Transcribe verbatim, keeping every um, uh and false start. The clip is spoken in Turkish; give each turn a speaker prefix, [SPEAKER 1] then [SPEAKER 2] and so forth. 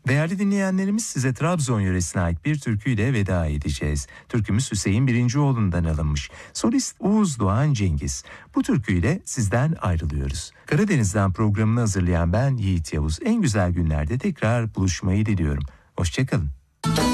[SPEAKER 1] Değerli dinleyenlerimiz, size Trabzon yöresine ait bir türküyle veda edeceğiz. Türkümüz Hüseyin Birincioğlu'ndan alınmış. Solist Oğuz Doğan Cengiz. Bu türküyle sizden ayrılıyoruz. Karadeniz'den programını hazırlayan ben Yiğit Yavuz. En güzel günlerde tekrar buluşmayı diliyorum. Hoşçakalın.